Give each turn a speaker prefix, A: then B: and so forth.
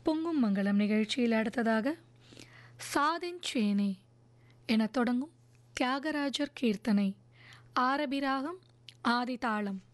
A: பொங்கும் மங்களம் நிகழ்ச்சியில் அடுத்ததாக சாதிஞ்சேனே என தொடங்கும் தியாகராஜர் கீர்த்தனை, ஆரபிராகம், ஆதிதாளம்.